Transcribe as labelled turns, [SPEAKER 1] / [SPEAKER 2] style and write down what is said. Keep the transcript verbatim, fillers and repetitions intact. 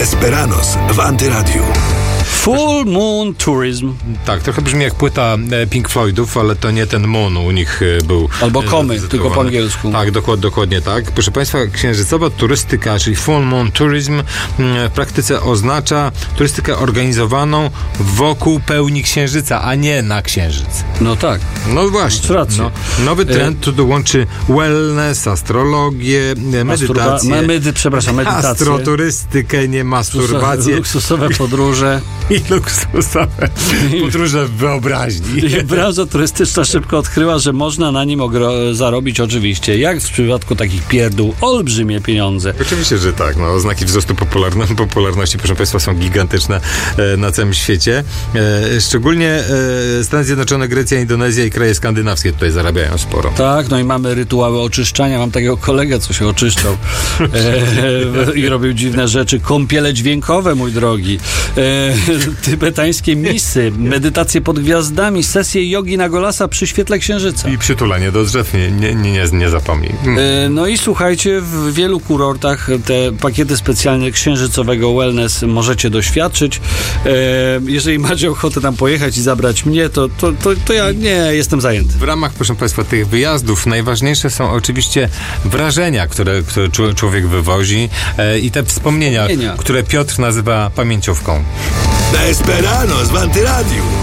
[SPEAKER 1] Desperados w Antyradiu.
[SPEAKER 2] Full Moon Tourism.
[SPEAKER 3] Tak, trochę brzmi jak płyta Pink Floydów, ale to nie ten Moon u nich był.
[SPEAKER 2] Albo Komy, tylko po angielsku.
[SPEAKER 3] Tak, dokładnie, dokładnie tak. Proszę Państwa, księżycowa turystyka, czyli Full Moon Tourism w praktyce oznacza turystykę organizowaną wokół pełni księżyca, a nie na księżyc.
[SPEAKER 2] No tak.
[SPEAKER 3] No właśnie. No, nowy trend tu dołączy wellness, astrologię, medytację.
[SPEAKER 2] Masturba- medy, przepraszam, medytację.
[SPEAKER 3] Astroturystykę, nie masturbację.
[SPEAKER 2] Luksusowe podróże.
[SPEAKER 3] I luksusowe podróże w wyobraźni.
[SPEAKER 2] I branża turystyczna szybko odkryła, że można na nim ogro- zarobić oczywiście, jak w przypadku takich pierdół, olbrzymie pieniądze.
[SPEAKER 3] Oczywiście, że tak. No, oznaki wzrostu popularno- popularności, proszę Państwa, są gigantyczne e, na całym świecie. E, szczególnie e, Stany Zjednoczone, Grecja, Indonezja i kraje skandynawskie tutaj zarabiają sporo.
[SPEAKER 2] Tak, no i mamy rytuały oczyszczania. Mam takiego kolegę, co się oczyszczał e, i robił dziwne rzeczy. Kąpiele dźwiękowe, mój drogi. E, tybetańskie misy, medytacje pod gwiazdami, sesje jogi na golasa przy świetle księżyca.
[SPEAKER 3] I przytulanie do drzew, nie, nie, nie, nie, nie zapomnij.
[SPEAKER 2] E, no i słuchajcie, w wielu kurortach te pakiety specjalne księżycowego wellness możecie doświadczyć. E, jeżeli macie ochotę tam pojechać i zabrać mnie, to, to, to, to ja nie jestem zajęty.
[SPEAKER 3] W ramach, proszę Państwa, tych wyjazdów najważniejsze są oczywiście wrażenia, które, które człowiek wywozi e, i te wspomnienia,
[SPEAKER 2] Wspomnienia.
[SPEAKER 3] które Piotr nazywa pamięciówką.
[SPEAKER 1] Desperados w Antyradiu.